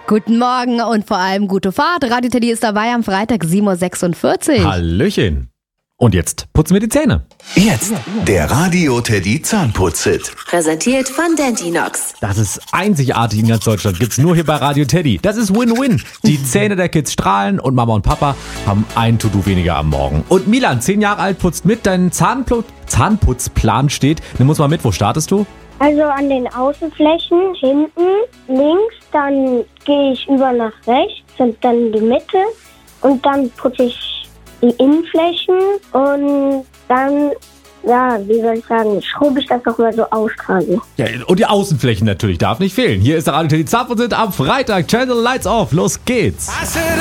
Guten Morgen und vor allem gute Fahrt. Radio Teddy ist dabei am Freitag 7.46 Uhr. Hallöchen. Und jetzt putzen wir die Zähne. Jetzt der Radio Teddy Zahnputz-Hit. Präsentiert von Dentinox. Das ist einzigartig in ganz Deutschland. Gibt's nur hier bei Radio Teddy. Das ist Win-Win. Die Zähne der Kids strahlen und Mama und Papa haben ein To-Do weniger am Morgen. Und Milan, 10 Jahre alt, putzt mit. Dein Zahnputzplan steht. Nimm uns mal mit. Wo startest du? Also an den Außenflächen, hinten, links, dann gehe ich über nach rechts und dann die Mitte und dann putze ich die Innenflächen und dann, wie soll ich sagen, schrubbe ich das nochmal so aus quasi. Ja, und die Außenflächen natürlich, darf nicht fehlen. Hier ist der Radio Teddy Zahnputz-Hit am Freitag. Channel Lights Off, los geht's.